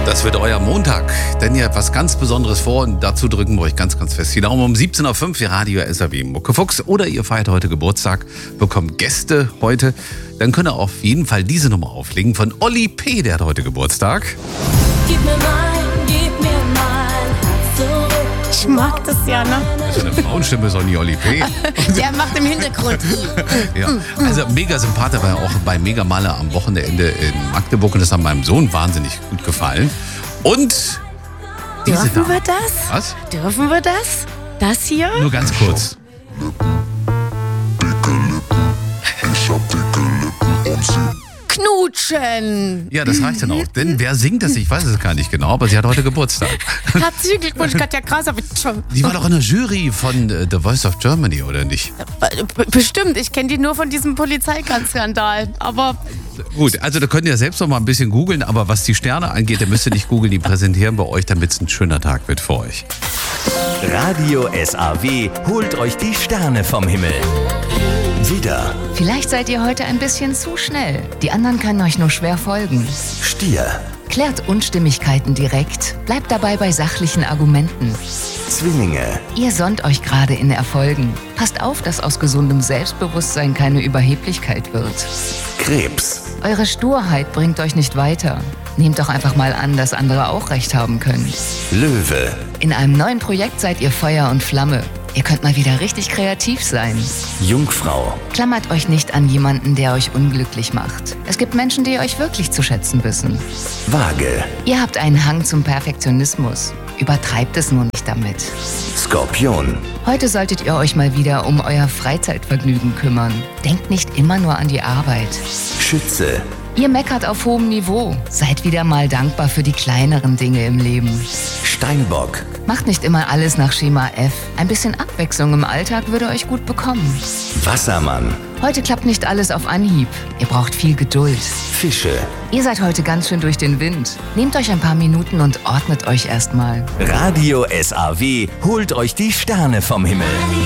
Das wird euer Montag, denn ihr habt was ganz Besonderes vor und dazu drücken wir euch ganz, ganz fest die Daumen. Um 17.05 Uhr Radio SAW Muckefuchs oder ihr feiert heute Geburtstag, bekommt Gäste heute. Dann könnt ihr auf jeden Fall diese Nummer auflegen von Olli P., der hat heute Geburtstag. Gib mir mein Herz zurück. Ich mag das ja, ne? Das ist eine Frauenstimme, so ein Olli P. Der macht im Hintergrund. Ja, also mega Sympath, war ja auch bei Megamaler am Wochenende in Magdeburg und das hat meinem Sohn wahnsinnig gut gefallen. Und diese Dürfen Dame. wir das? Was? Dürfen wir das? Das hier? Nur ganz kurz. Ich hab dicke Lippen und sie Knutschen. Ja, das reicht dann auch. Denn wer singt das? Ich weiß es gar nicht genau, aber sie hat heute Geburtstag. Herzlichen Glückwunsch, Katja Krasavitsch. Die war doch in der Jury von The Voice of Germany, oder nicht? Bestimmt, ich kenne die nur von diesem Polizeiskandal. Aber Gut, also da könnt ihr selbst noch mal ein bisschen googeln, aber was die Sterne angeht, da müsst ihr nicht googeln, die präsentieren wir euch, damit es ein schöner Tag wird für euch. Radio SAW holt euch die Sterne vom Himmel. Widder, Vielleicht seid ihr heute ein bisschen zu schnell. Die anderen können euch nur schwer folgen. Stier, Klärt Unstimmigkeiten direkt. Bleibt dabei bei sachlichen Argumenten. Zwillinge, Ihr sonnt euch gerade in Erfolgen. Passt auf, dass aus gesundem Selbstbewusstsein keine Überheblichkeit wird. Krebs, Eure Sturheit bringt euch nicht weiter. Nehmt doch einfach mal an, dass andere auch recht haben können. Löwe, In einem neuen Projekt seid ihr Feuer und Flamme. Ihr könnt mal wieder richtig kreativ sein. Jungfrau, Klammert euch nicht an jemanden, der euch unglücklich macht. Es gibt Menschen, die euch wirklich zu schätzen wissen. Waage, Ihr habt einen Hang zum Perfektionismus. Übertreibt es nur nicht damit. Skorpion, Heute solltet ihr euch mal wieder um euer Freizeitvergnügen kümmern. Denkt nicht immer nur an die Arbeit. Schütze, Ihr meckert auf hohem Niveau. Seid wieder mal dankbar für die kleineren Dinge im Leben. Steinbock, Macht nicht immer alles nach Schema F. Ein bisschen Abwechslung im Alltag würde euch gut bekommen. Wassermann, Heute klappt nicht alles auf Anhieb. Ihr braucht viel Geduld. Fische, Ihr seid heute ganz schön durch den Wind. Nehmt euch ein paar Minuten und ordnet euch erstmal. Radio SAW holt euch die Sterne vom Himmel.